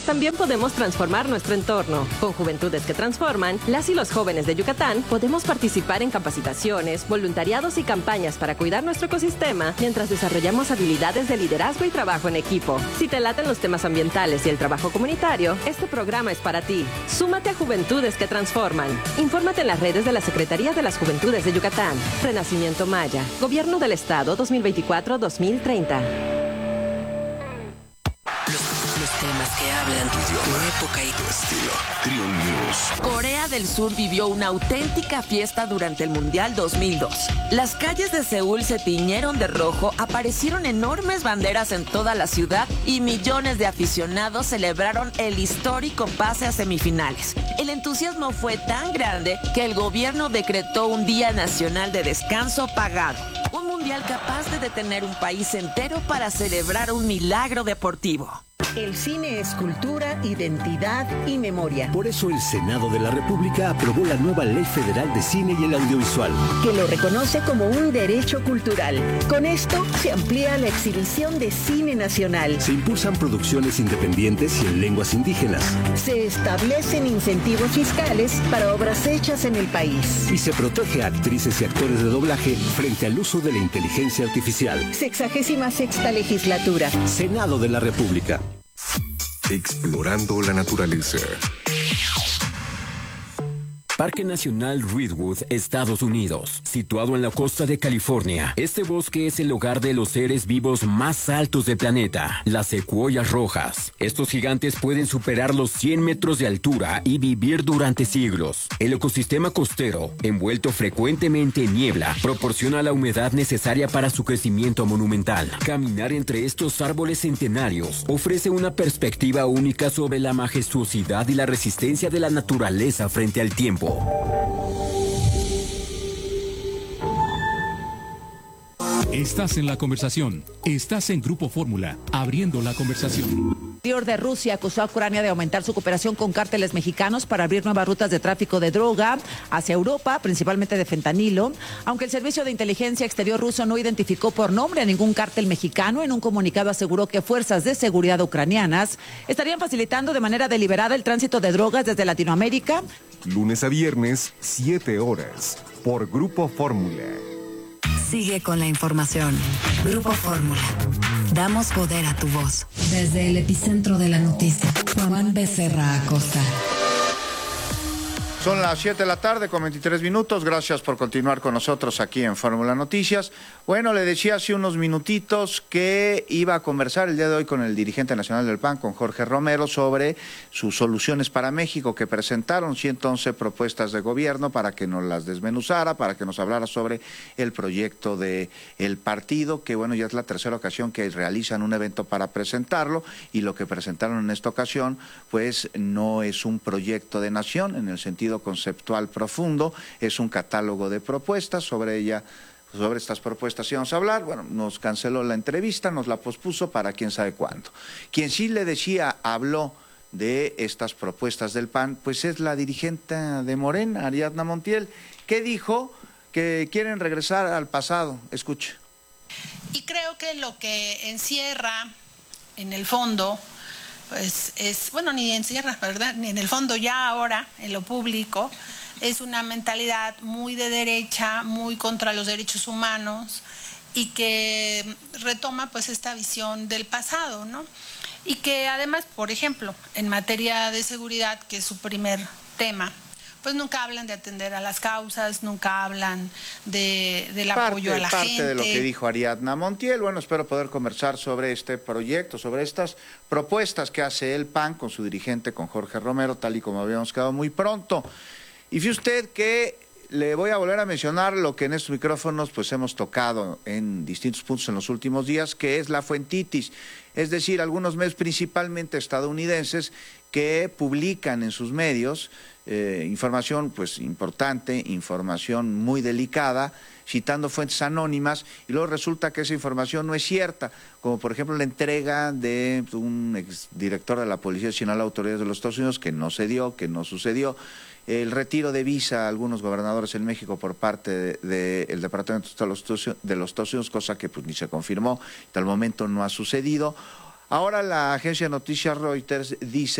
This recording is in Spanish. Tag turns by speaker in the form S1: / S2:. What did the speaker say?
S1: también podemos transformar nuestro entorno. Con Juventudes que Transforman, las y los jóvenes de Yucatán podemos participar en capacitaciones, voluntariados y campañas para cuidar nuestro ecosistema mientras desarrollamos habilidades de liderazgo y trabajo en equipo. Si te laten los temas ambientales y el trabajo comunitario, este programa es para ti. Súmate a Juventudes que Transforman. Infórmate en las redes de la Secretaría de las Juventudes de Yucatán. Renacimiento Maya. Gobierno del Estado 2024-2030.
S2: Los temas que hablan tu época y tu estilo. Trio News.
S3: Corea del Sur vivió una auténtica fiesta durante el Mundial 2002. Las calles de Seúl se tiñeron de rojo, aparecieron enormes banderas en toda la ciudad y millones de aficionados celebraron el histórico pase a semifinales. El entusiasmo fue tan grande que el gobierno decretó un día nacional de descanso pagado. Un mundial capaz de detener un país entero para celebrar un milagro deportivo.
S4: El cine es cultura, identidad y memoria.
S5: Por eso el Senado de la República aprobó la nueva Ley Federal de Cine y el Audiovisual,
S4: que lo reconoce como un derecho cultural. Con esto se amplía la exhibición de cine nacional.
S5: Se impulsan producciones independientes y en lenguas indígenas.
S4: Se establecen incentivos fiscales para obras hechas en el país.
S5: Y se protege a actrices y actores de doblaje frente al uso de la inteligencia artificial.
S4: 66ª legislatura.
S5: Senado de la República.
S2: Explorando la naturaleza.
S6: Parque Nacional Redwood, Estados Unidos, situado en la costa de California. Este bosque es el hogar de los seres vivos más altos del planeta, las secuoyas rojas. Estos gigantes pueden superar los 100 metros de altura y vivir durante siglos. El ecosistema costero, envuelto frecuentemente en niebla, proporciona la humedad necesaria para su crecimiento monumental. Caminar entre estos árboles centenarios ofrece una perspectiva única sobre la majestuosidad y la resistencia de la naturaleza frente al tiempo.
S7: Estás en la conversación. Estás en Grupo Fórmula, abriendo la conversación.
S8: El exterior de Rusia acusó a Ucrania de aumentar su cooperación con cárteles mexicanos para abrir nuevas rutas de tráfico de droga hacia Europa, principalmente de fentanilo. Aunque el Servicio de Inteligencia Exterior ruso no identificó por nombre a ningún cártel mexicano, en un comunicado aseguró que fuerzas de seguridad ucranianas estarían facilitando de manera deliberada el tránsito de drogas desde Latinoamérica.
S9: Lunes a viernes, 7 horas, por Grupo Fórmula.
S10: Sigue con la información. Grupo Fórmula. Damos poder a tu voz. Desde el epicentro de la noticia, Juan Becerra Acosta.
S11: Son las 7 de la tarde con 23 minutos. Gracias por continuar con nosotros aquí en Fórmula Noticias. Bueno, le decía hace unos minutitos que iba a conversar el día de hoy con el dirigente nacional del PAN, con Jorge Romero, sobre sus soluciones para México, que presentaron 111 propuestas de gobierno para que nos las desmenuzara, para que nos hablara sobre el proyecto del partido, que bueno, ya es la tercera ocasión que realizan un evento para presentarlo, y lo que presentaron en esta ocasión, pues no es un proyecto de nación en el sentido conceptual profundo, es un catálogo de propuestas. Sobre estas propuestas íbamos a hablar. Bueno, nos canceló la entrevista, nos la pospuso para quién sabe cuándo. Quien sí le decía, habló de estas propuestas del PAN, pues es la dirigente de Morena, Ariadna Montiel, que dijo que quieren regresar al pasado. Escuche.
S12: Y creo que lo que encierra en el fondo, pues es, bueno, ni encierra, ¿verdad? Ni en el fondo ya ahora, en lo público, es una mentalidad muy de derecha, muy contra los derechos humanos, y que retoma pues esta visión del pasado, ¿no? Y que además, por ejemplo, en materia de seguridad, que es su primer tema, pues nunca hablan de atender a las causas, nunca hablan del apoyo a la gente.
S11: Parte de lo que dijo Ariadna Montiel. Bueno, espero poder conversar sobre este proyecto, sobre estas propuestas que hace el PAN con su dirigente, con Jorge Romero, tal y como habíamos quedado muy pronto. Y fíjese usted que le voy a volver a mencionar lo que en estos micrófonos pues hemos tocado en distintos puntos en los últimos días, que es la fuentitis, es decir, algunos medios principalmente estadounidenses que publican en sus medios información pues importante, información muy delicada, citando fuentes anónimas, y luego resulta que esa información no es cierta, como por ejemplo la entrega de un exdirector de la Policía Nacional a autoridades de los Estados Unidos, que no se dio, que no sucedió, el retiro de visa a algunos gobernadores en México por parte del Departamento de los Estados Unidos, cosa que pues ni se confirmó, hasta el momento no ha sucedido. Ahora la agencia de noticias Reuters dice